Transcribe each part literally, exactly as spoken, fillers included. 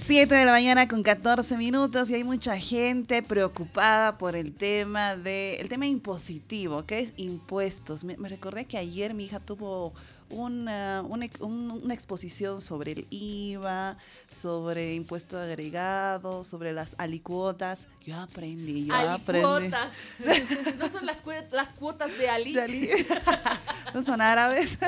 siete de la mañana con catorce minutos y hay mucha gente preocupada por el tema de el tema impositivo, que es impuestos. Me, me recordé que ayer mi hija tuvo una, una, un- una exposición sobre el I V A, sobre impuesto agregado, sobre las alicuotas. Yo aprendí, yo aprendí. Alicuotas. No son las, cue- las cuotas de Ali. De Ali. No son árabes.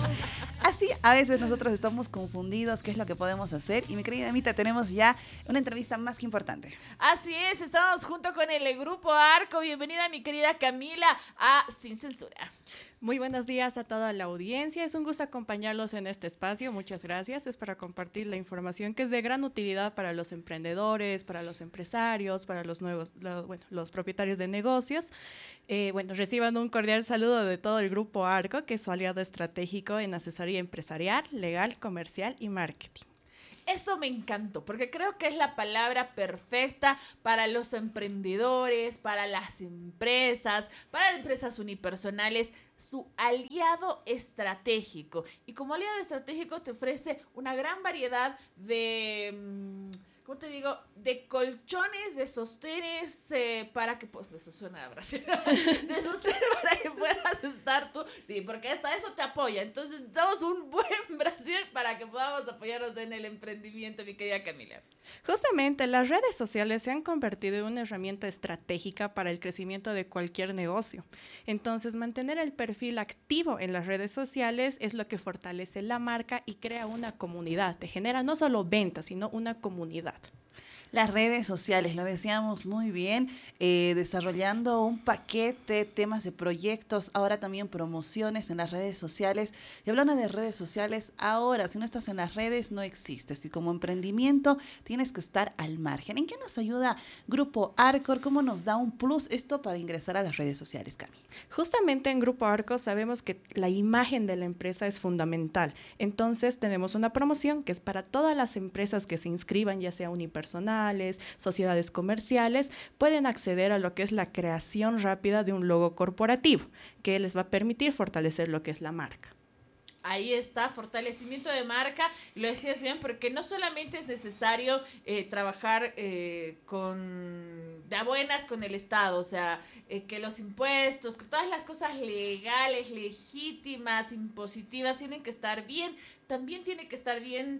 Así a veces nosotros estamos confundidos qué es lo que podemos hacer. Y mi querida Amita, tenemos ya una entrevista más que importante. Así es, estamos junto con el Grupo Arco. Bienvenida, mi querida Camila, a Sin Censura. Muy buenos días a toda la audiencia. Es un gusto acompañarlos en este espacio. Muchas gracias. Es para compartir la información que es de gran utilidad para los emprendedores, para los empresarios, para los nuevos, los, bueno, los propietarios de negocios. Eh, bueno, reciban un cordial saludo de todo el Grupo Arco, que es su aliado estratégico en asesoría empresarial, legal, comercial y marketing. Eso me encantó, porque creo que es la palabra perfecta para los emprendedores, para las empresas, para las empresas unipersonales, su aliado estratégico. Y como aliado estratégico te ofrece una gran variedad de, mm, ¿cómo te digo? De colchones, de sostenes, eh, para que, pues, eso suena a Brasil, de sostén para que puedas estar tú, sí, porque hasta eso te apoya. Entonces, necesitamos un buen Brasil para que podamos apoyarnos en el emprendimiento, mi querida Camila. Justamente, las redes sociales se han convertido en una herramienta estratégica para el crecimiento de cualquier negocio. Entonces, mantener el perfil activo en las redes sociales es lo que fortalece la marca y crea una comunidad. Te genera no solo ventas, sino una comunidad. Las redes sociales, lo decíamos muy bien, eh, desarrollando un paquete, temas de proyectos, ahora también promociones en las redes sociales. Y hablando de redes sociales, ahora si no estás en las redes no existes y como emprendimiento tienes que estar al margen. ¿En qué nos ayuda Grupo Arcor? ¿Cómo nos da un plus esto para ingresar a las redes sociales, Cami? Justamente en Grupo Arco sabemos que la imagen de la empresa es fundamental. Entonces tenemos una promoción que es para todas las empresas que se inscriban, ya sea unipersonales, sociedades comerciales, pueden acceder a lo que es la creación rápida de un logo corporativo, que les va a permitir fortalecer lo que es la marca. Ahí está, fortalecimiento de marca, y lo decías bien, porque no solamente es necesario eh, trabajar eh, con de a buenas con el Estado, o sea, eh, que los impuestos, que todas las cosas legales, legítimas, impositivas, tienen que estar bien, también tiene que estar bien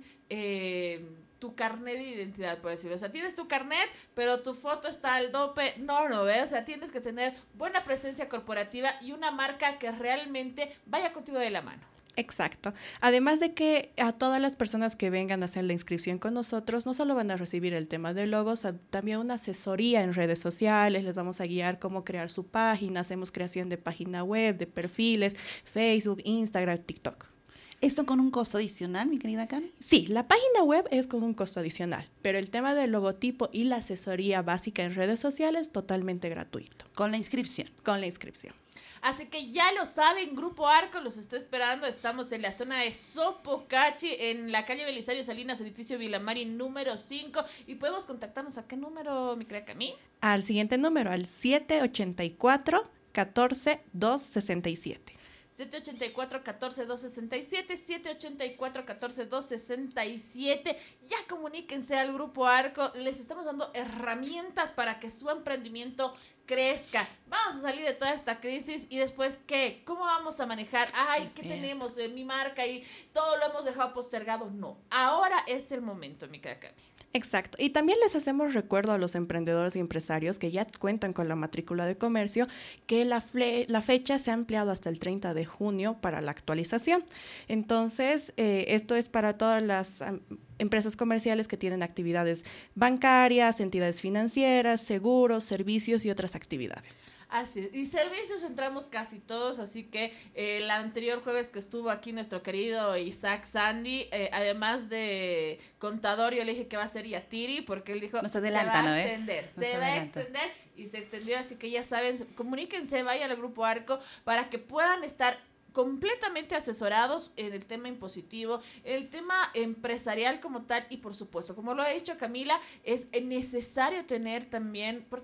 eh, tu carnet de identidad, por decirlo. O sea, tienes tu carnet, pero tu foto está al dope. No, no, ¿ves? O sea, tienes que tener buena presencia corporativa y una marca que realmente vaya contigo de la mano. Exacto. Además de que a todas las personas que vengan a hacer la inscripción con nosotros, no solo van a recibir el tema de logos, también una asesoría en redes sociales, les vamos a guiar cómo crear su página, hacemos creación de página web, de perfiles, Facebook, Instagram, TikTok. ¿Esto con un costo adicional, mi querida Cami? Sí, la página web es con un costo adicional, pero el tema del logotipo y la asesoría básica en redes sociales totalmente gratuito. Con la inscripción. Con la inscripción. Así que ya lo saben, Grupo Arco los está esperando. Estamos en la zona de Sopocachi, en la calle Belisario Salinas, edificio Vilamari número cinco. Y podemos contactarnos a qué número, mi querida Cami. Al siguiente número, al siete ochenta y cuatro, catorce, doscientos sesenta y siete. siete ochenta y cuatro, catorce, doscientos sesenta y siete, siete ochenta y cuatro, catorce, doscientos sesenta y siete. Ya comuníquense al Grupo Arco. Les estamos dando herramientas para que su emprendimiento crezca. Vamos a salir de toda esta crisis y después, ¿qué? ¿Cómo vamos a manejar? Ay, Es ¿qué cierto. tenemos en mi marca y todo lo hemos dejado postergado? No, ahora es el momento, mi querida Cami. Exacto. Y también les hacemos recuerdo a los emprendedores y empresarios que ya cuentan con la matrícula de comercio que la, fle- la fecha se ha ampliado hasta el treinta de junio para la actualización. Entonces, eh, esto es para todas las um, empresas comerciales que tienen actividades bancarias, entidades financieras, seguros, servicios y otras actividades. Así es. Y servicios entramos casi todos, así que eh, el anterior jueves que estuvo aquí nuestro querido Isaac Sandy, eh, además de contador, yo le dije que va a ser Yatiri, porque él dijo, Nos adelanta, se va ¿no, a eh? extender, Nos se va a adelanta. extender, y se extendió, así que ya saben, comuníquense, vayan al Grupo Arco, para que puedan estar completamente asesorados en el tema impositivo, el tema empresarial como tal, y por supuesto, como lo ha dicho Camila, es necesario tener también, porque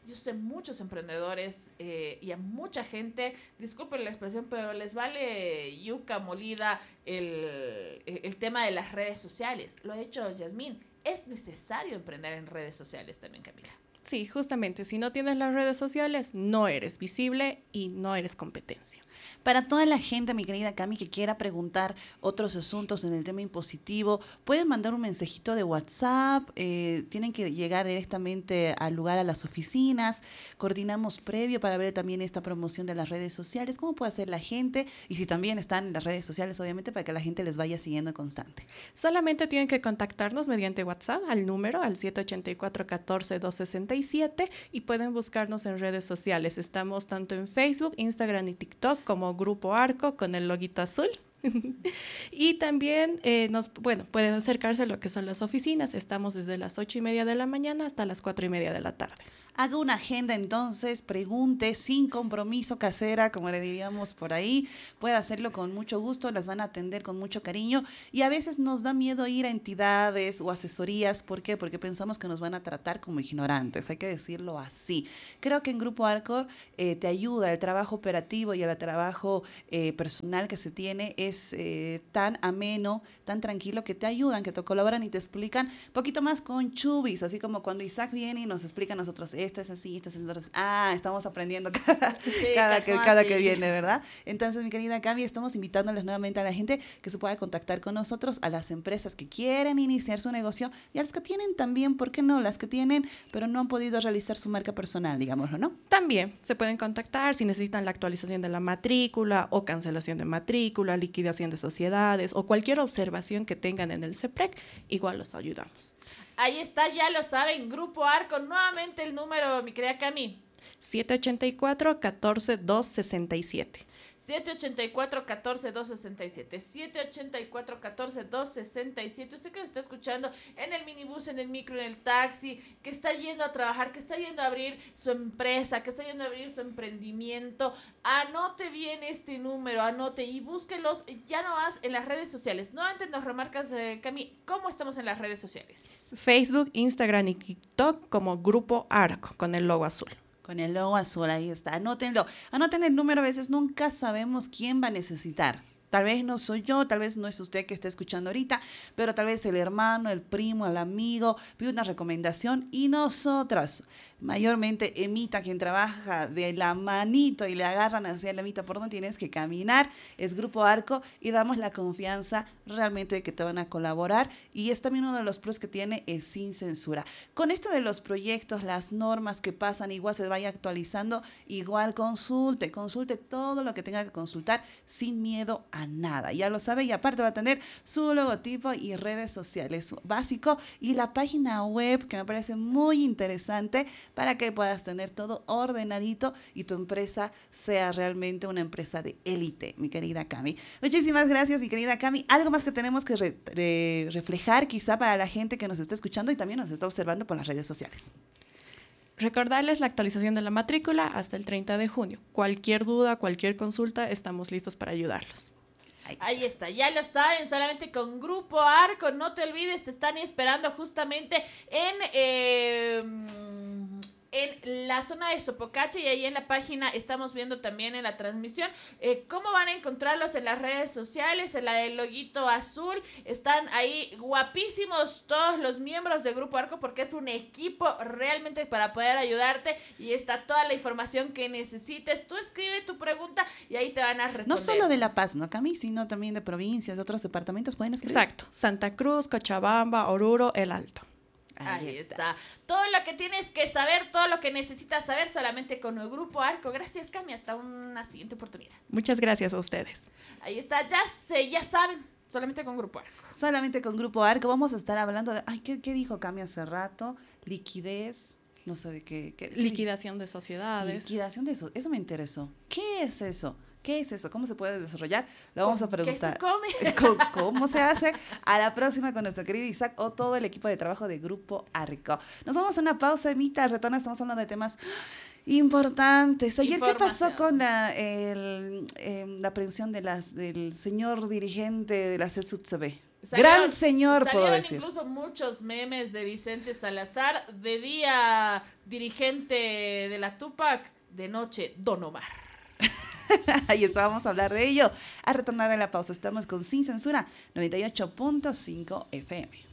Yo sé muchos emprendedores eh, y a mucha gente, disculpen la expresión, pero les vale yuca molida el, el tema de las redes sociales. Lo ha hecho Yasmín. Es necesario emprender en redes sociales también, Camila. Sí, justamente, si no tienes las redes sociales, no eres visible y no eres competencia. Para toda la gente, mi querida Cami, que quiera preguntar otros asuntos en el tema impositivo, pueden mandar un mensajito de WhatsApp, eh, tienen que llegar directamente al lugar, a las oficinas, coordinamos previo para ver también esta promoción de las redes sociales, cómo puede hacer la gente, y si también están en las redes sociales, obviamente, para que la gente les vaya siguiendo constante. Solamente tienen que contactarnos mediante WhatsApp al número, al siete ocho cuatro, uno cuatro, dos seis siete, y pueden buscarnos en redes sociales. Estamos tanto en Facebook, Instagram y TikTok como Grupo Arco con el loguito azul. Y también eh, nos, bueno, pueden acercarse a lo que son las oficinas. Estamos desde las ocho y media de la mañana hasta las cuatro y media de la tarde. Haga una agenda entonces, pregunte sin compromiso, casera, como le diríamos por ahí. Puede hacerlo con mucho gusto, las van a atender con mucho cariño. Y a veces nos da miedo ir a entidades o asesorías. ¿Por qué? Porque pensamos que nos van a tratar como ignorantes, hay que decirlo así. Creo que en Grupo Arco eh, te ayuda, el trabajo operativo y el trabajo eh, personal que se tiene es eh, tan ameno, tan tranquilo, que te ayudan, que te colaboran y te explican un poquito más con chubis, así como cuando Isaac viene y nos explica a nosotros, esto es así, esto es así, ah, estamos aprendiendo cada, Sí, cada, que, cada que así. viene, ¿verdad? Entonces, mi querida Cami, estamos invitándoles nuevamente a la gente que se pueda contactar con nosotros, a las empresas que quieren iniciar su negocio y a las que tienen también, ¿por qué no? Las que tienen, pero no han podido realizar su marca personal, digámoslo, ¿no? También se pueden contactar si necesitan la actualización de la matrícula o cancelación de matrícula, liquidación de sociedades o cualquier observación que tengan en el CEPREC, igual los ayudamos. Ahí está, ya lo saben, Grupo Arco. Nuevamente el número, mi querida Cami. siete ocho cuatro, uno cuatro, dos seis siete. siete ocho cuatro, uno cuatro, dos seis siete. siete ocho cuatro, uno cuatro, dos seis siete. Usted que nos está escuchando en el minibús, en el micro, en el taxi, que está yendo a trabajar, que está yendo a abrir su empresa, que está yendo a abrir su emprendimiento, anote bien este número, anote y búsquelos ya no más en las redes sociales. Nuevamente nos remarcas, eh, Cami, ¿cómo estamos en las redes sociales? Facebook, Instagram y TikTok como Grupo Arco con el logo azul. Con el logo azul, ahí está. Anótenlo. Anoten el número, a veces nunca sabemos quién va a necesitar. Tal vez no soy yo, tal vez no es usted que está escuchando ahorita, pero tal vez el hermano, el primo, el amigo pide una recomendación y nosotras, mayormente Emita, quien trabaja de la manito y le agarran hacia la Emita por donde tienes que caminar, es Grupo Arco y damos la confianza realmente de que te van a colaborar y es también uno de los plus que tiene es sin censura. Con esto de los proyectos, las normas que pasan, igual se vaya actualizando, igual consulte, consulte todo lo que tenga que consultar sin miedo a nada, ya lo sabe, y aparte va a tener su logotipo y redes sociales básico y la página web que me parece muy interesante para que puedas tener todo ordenadito y tu empresa sea realmente una empresa de élite, mi querida Cami. Muchísimas gracias, mi querida Cami. Algo más que tenemos que re- re- reflejar quizá para la gente que nos está escuchando y también nos está observando por las redes sociales. Recordarles la actualización de la matrícula hasta el treinta de junio. Cualquier duda, cualquier consulta, estamos listos para ayudarlos. Ahí está, ya lo saben, solamente con Grupo Arco, no te olvides, te están esperando justamente en... Eh, en la zona de Sopocache y ahí en la página estamos viendo también en la transmisión eh, cómo van a encontrarlos en las redes sociales, en la del loguito azul. Están ahí guapísimos todos los miembros de Grupo Arco porque es un equipo realmente para poder ayudarte y está toda la información que necesites. Tú escribe tu pregunta y ahí te van a responder. No solo de La Paz, ¿no, Cami? Sino también de provincias, de otros departamentos pueden escribir. Exacto. Santa Cruz, Cochabamba, Oruro, El Alto. Ahí, Ahí está. está. Todo lo que tienes que saber, todo lo que necesitas saber solamente con el Grupo Arco. Gracias, Cami. Hasta una siguiente oportunidad. Muchas gracias a ustedes. Ahí está. Ya sé, ya saben. Solamente con Grupo Arco. Solamente con Grupo Arco. Vamos a estar hablando de... Ay, ¿qué, qué dijo Cami hace rato? Liquidez. No sé de qué. qué, qué Liquidación de sociedades. Liquidación de eso. Eso me interesó. ¿Qué es eso? ¿Qué es eso? ¿Cómo se puede desarrollar? Lo vamos a preguntar. ¿Qué se come? ¿Cómo, ¿Cómo se hace? A la próxima con nuestro querido Isaac o todo el equipo de trabajo de Grupo Arco. Nos vamos a una pausa, Emita. Retorna, estamos hablando de temas importantes. Ayer, ¿qué pasó con la, el, eh, la aprehensión de las, del señor dirigente de la C E S U T C B? Gran señor, puedo salieron decir. Incluso muchos memes de Vicente Salazar, de día dirigente de la Tupac, de noche Don Omar. Ahí estábamos a hablar de ello. A retornar de la pausa, estamos con Sin Censura, noventa y ocho punto cinco F M.